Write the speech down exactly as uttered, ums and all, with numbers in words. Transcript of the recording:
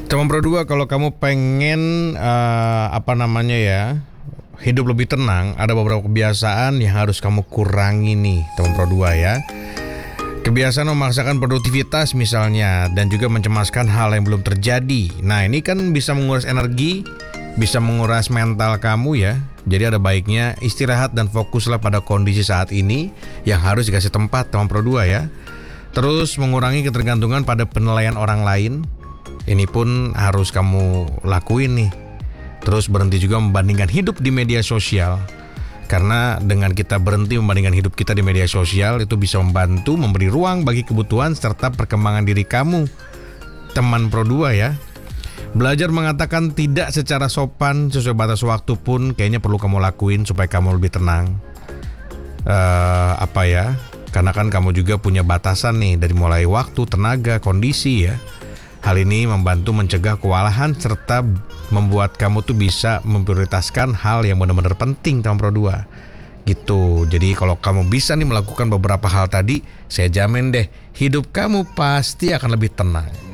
Teman Pro dua, kalau kamu pengen eh, apa namanya ya, hidup lebih tenang, ada beberapa kebiasaan yang harus kamu kurangi nih, teman Pro dua ya. Kebiasaan memaksakan produktivitas misalnya, dan juga mencemaskan hal yang belum terjadi. Nah, ini kan bisa menguras energi, bisa menguras mental kamu ya. Jadi ada baiknya istirahat dan fokuslah pada kondisi saat ini yang harus dikasih tempat, teman Pro dua ya. Terus mengurangi ketergantungan pada penilaian orang lain. Ini pun harus kamu lakuin nih. Terus berhenti juga membandingkan hidup di media sosial. Karena dengan kita berhenti membandingkan hidup kita di media sosial, itu bisa membantu memberi ruang bagi kebutuhan serta perkembangan diri kamu, teman Pro dua ya. Belajar mengatakan tidak secara sopan sesuai batas waktu pun kayaknya perlu kamu lakuin supaya kamu lebih tenang. uh, Apa ya, karena kan kamu juga punya batasan nih, dari mulai waktu, tenaga, kondisi ya. Hal ini membantu mencegah kewalahan serta membuat kamu tuh bisa memprioritaskan hal yang benar-benar penting, teman Pro dua. Gitu. Jadi kalau kamu bisa nih melakukan beberapa hal tadi, saya jamin deh hidup kamu pasti akan lebih tenang.